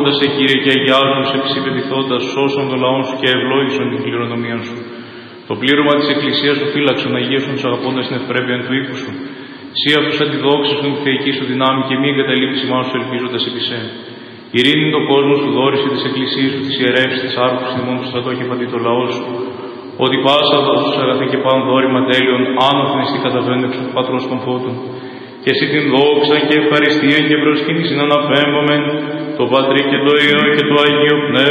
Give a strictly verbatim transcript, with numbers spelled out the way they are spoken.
Δόκοντας σε Κύριε και αγιάζουν σε ψηφεδηθώντας, σώσον τον λαό σου και ευλόγησον την κληρονομία σου. Το πλήρωμα της Εκκλησίας σου φύλαξον, αγίωσον τους αγαπώντας την ευπρέπεια του οίκου σου. Σύ αυτούς αντιδόξασον τη θεϊκή σου δυνάμει και μη εγκαταλείπεις ημάς σου ελπίζοντας επί σε. Ειρήνην το κόσμο σου δόρισε της Εκκλησίας σου, της ιερεύσης, της άρχους, θυμών του στρατό και φαντή το λαό σου. Ότι πάσα δώσους αγαθή και πάνω δόρημα τέλειων, άνωθεν εστί καταβέντεξου του Πατρός των Φώτων. Και εσύ την δόξα και ευχαριστία και προσκύνησιν αναπέμπομεν, το Πατρί και το Υιό και το Αγίο Πνεύμα.